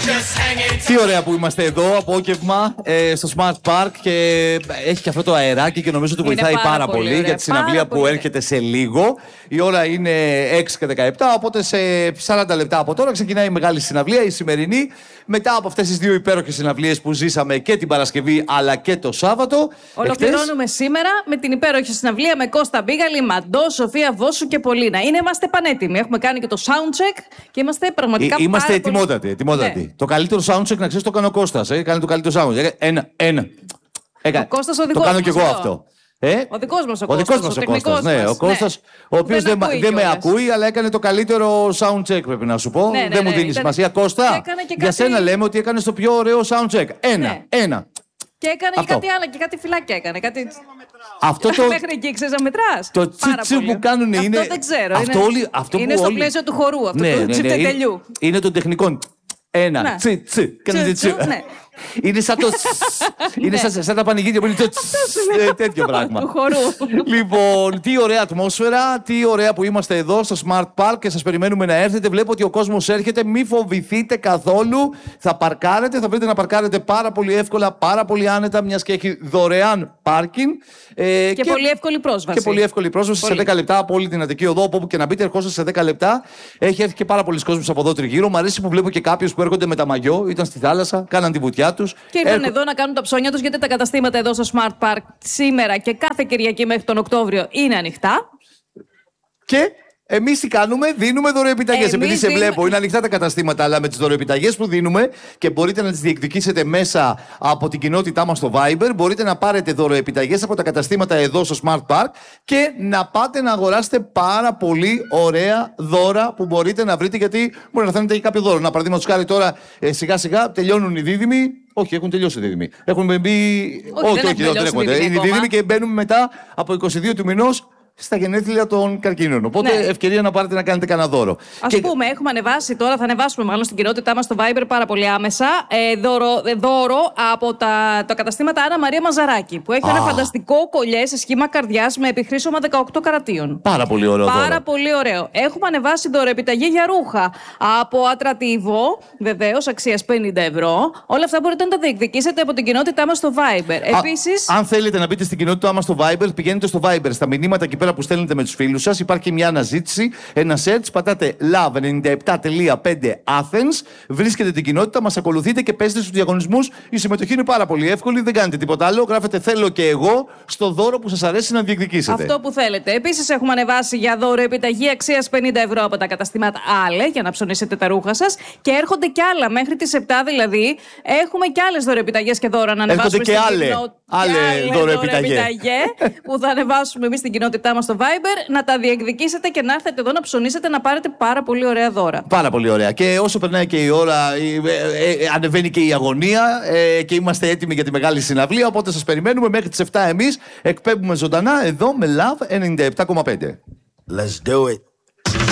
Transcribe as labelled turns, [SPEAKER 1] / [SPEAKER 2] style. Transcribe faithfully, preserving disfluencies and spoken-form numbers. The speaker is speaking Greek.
[SPEAKER 1] Τι ωραία που είμαστε εδώ, απόγευμα ε, στο Smart Park και έχει και αυτό το αεράκι και νομίζω ότι βοηθάει πάρα, πάρα πολύ, πολύ για τη συναυλία που ωραία. Έρχεται σε λίγο. Η ώρα είναι έξι και δεκαεπτά, οπότε σε σαράντα λεπτά από τώρα ξεκινάει η μεγάλη συναυλία, η σημερινή. Μετά από αυτές τις δύο υπέροχες συναυλίες που ζήσαμε και την Παρασκευή αλλά και το Σάββατο.
[SPEAKER 2] Ολοκληρώνουμε εχθές... σήμερα με την υπέροχη συναυλία με Κώστα Μπίγαλη, Μαντό, Σοφία Βόσου και Πολίνα. Είναι, είμαστε πανέτοιμοι. Έχουμε κάνει και το soundcheck και είμαστε πραγματικά
[SPEAKER 1] Εί, Είμαστε
[SPEAKER 2] πάρα
[SPEAKER 1] ετοιμότατοι. ετοιμότατοι. Ναι. Το καλύτερο soundcheck να ξέρεις το κάνει ο Κώστας. Ε. Κάνει το καλύτερο soundcheck. Ένα, ένα.
[SPEAKER 2] Ο Κώστας ο
[SPEAKER 1] δικός το κάνω κι εγώ εδώ. Αυτό. Ε?
[SPEAKER 2] Ο δικός μας ο,
[SPEAKER 1] ο Κώστας. Ο,
[SPEAKER 2] ο,
[SPEAKER 1] ο Κώστας, ναι. Ο Κώστας, ναι. Ο οποίος δεν, δεν, δεν με ακούει, αλλά έκανε το καλύτερο sound check, πρέπει να σου πω. Ναι, ναι, δεν ναι, μου δίνει ναι, σημασία. Ήταν... Κώστα, για κάτι... σένα λέμε ότι έκανε το πιο ωραίο sound check. Ένα, ναι. ένα.
[SPEAKER 2] Και έκανε αυτό. Και κάτι άλλο, και κάτι φυλάκια έκανε. Κάτι...
[SPEAKER 1] Αυτό το...
[SPEAKER 2] Μέχρι εκεί ξέρεις να μετράς.
[SPEAKER 1] Το τσιτσου που κάνουν είναι...
[SPEAKER 2] Αυτό δεν ξέρω.
[SPEAKER 1] Αυτό
[SPEAKER 2] είναι,
[SPEAKER 1] όλοι, αυτό
[SPEAKER 2] είναι
[SPEAKER 1] που
[SPEAKER 2] στο
[SPEAKER 1] όλοι...
[SPEAKER 2] πλαίσιο του χορού αυτό,
[SPEAKER 1] ναι,
[SPEAKER 2] του
[SPEAKER 1] ναι, ναι,
[SPEAKER 2] τσιτετελιού.
[SPEAKER 1] Είναι, είναι των τεχνικών. Ένα, τσι, τσι, κάνετε τσι. Είναι σαν το. Είναι σαν, σαν τα πανηγύρια που είναι το. ε, τέτοιο πράγμα.
[SPEAKER 2] Του χορού.
[SPEAKER 1] Λοιπόν, τι ωραία ατμόσφαιρα, τι ωραία που είμαστε εδώ στο Smart Park και σας περιμένουμε να έρθετε. Βλέπω ότι ο κόσμος έρχεται. Μην φοβηθείτε καθόλου. Θα παρκάρετε, θα βρείτε να παρκάρετε πάρα πολύ εύκολα, πάρα πολύ άνετα, μιας και έχει δωρεάν πάρκινγκ.
[SPEAKER 2] Ε, και, και πολύ εύκολη πρόσβαση.
[SPEAKER 1] Και πολύ εύκολη πρόσβαση πολύ. Σε δέκα λεπτά από όλη την Αττική Οδό, όπου και να μπείτε, ερχόσαστε σε δέκα λεπτά. Έχει έρθει και πάρα πολλοί κόσμος από εδώ τριγύρω. Μ' αρέσει που βλέπω και κάποιους που έρχονται με τα μαγιό, ήταν στη θάλασσα, κάναν τη βουτιά τους.
[SPEAKER 2] Και ήρθαν Έρχο... εδώ να κάνουν τα ψώνια τους, γιατί τα καταστήματα εδώ στο Smart Park σήμερα και κάθε Κυριακή μέχρι τον Οκτώβριο είναι ανοιχτά.
[SPEAKER 1] Και εμείς τι κάνουμε, δίνουμε δωροεπιταγές. Επειδή σε
[SPEAKER 2] δίνουμε...
[SPEAKER 1] βλέπω, είναι ανοιχτά τα καταστήματα, αλλά με τις δωροεπιταγές που δίνουμε και μπορείτε να τις διεκδικήσετε μέσα από την κοινότητά μας στο Viber, μπορείτε να πάρετε δωροεπιταγές από τα καταστήματα εδώ στο Smart Park και να πάτε να αγοράσετε πάρα πολύ ωραία δώρα που μπορείτε να βρείτε, γιατί μπορεί να θέλετε και κάποιο δώρο. Να, παραδείγματος χάρη τώρα ε, σιγά σιγά τελειώνουν οι δίδυμοι. Όχι, έχουν τελειώσει οι δίδυμοι. Έχουν μπει.
[SPEAKER 2] Όχι, όχι, δεν, δεν έχουν.
[SPEAKER 1] Είναι οι δίδυμοι και μπαίνουμε μετά από είκοσι δύο του μηνός στα γενέθλια των καρκίνων. Οπότε, ναι. ευκαιρία να πάρετε να κάνετε κανένα δώρο.
[SPEAKER 2] Ας και... πούμε, έχουμε ανεβάσει τώρα, θα ανεβάσουμε μάλλον στην κοινότητά μας στο Viber πάρα πολύ άμεσα ε, δώρο, ε, δώρο από τα, τα καταστήματα Άννα Μαρία Μαζαράκη. Που έχει Α. ένα φανταστικό κολλιέ σε σχήμα καρδιάς με επιχρήσωμα δεκαοκτώ καρατίων.
[SPEAKER 1] Πάρα πολύ ωραίο.
[SPEAKER 2] Πάρα
[SPEAKER 1] δώρο.
[SPEAKER 2] πολύ ωραίο. Έχουμε ανεβάσει δωροεπιταγή για ρούχα από Ατρατίβο, βεβαίως αξίας πενήντα ευρώ. Όλα αυτά μπορείτε να τα διεκδικήσετε από την κοινότητά μας στο Viber. Επίσης.
[SPEAKER 1] Αν θέλετε να μπείτε στην κοινότητά μας στο Viber, πηγαίνετε στο Viber στα μηνύματα εκεί πέρα που στέλνετε με τους φίλους σας. Υπάρχει μια αναζήτηση, ένα search, πατάτε Love ενενήντα επτά κόμμα πέντε Athens, βρίσκετε την κοινότητα, μας ακολουθείτε και παίζετε στους διαγωνισμούς. Η συμμετοχή είναι πάρα πολύ εύκολη, δεν κάνετε τίποτα άλλο. Γράφετε θέλω και εγώ στο δώρο που σας αρέσει να διεκδικήσετε.
[SPEAKER 2] Αυτό που θέλετε. Επίσης, έχουμε ανεβάσει για δώρο επιταγή αξίας πενήντα ευρώ από τα καταστήματα Ale για να ψωνίσετε τα ρούχα σας. Και έρχονται κι άλλα μέχρι τις επτά δηλαδή. Έχουμε κι άλλες δωροεπιταγές και δώρα να ανεβάσουμε στην κοινότητα.
[SPEAKER 1] Άλλε δωροεπιταγέ
[SPEAKER 2] που θα ανεβάσουμε εμείς στην κοινότητά μας στο Viber, να τα διεκδικήσετε και να έρθετε εδώ να ψωνίσετε να πάρετε πάρα πολύ ωραία δώρα.
[SPEAKER 1] Πάρα πολύ ωραία. Και όσο περνάει και η ώρα, ε, ε, ε, ανεβαίνει και η αγωνία ε, και είμαστε έτοιμοι για τη μεγάλη συναυλία. Οπότε σας περιμένουμε μέχρι τις επτά εμείς. Εκπέμπουμε ζωντανά εδώ με Love ενενήντα επτά κόμμα πέντε.
[SPEAKER 3] Let's do it.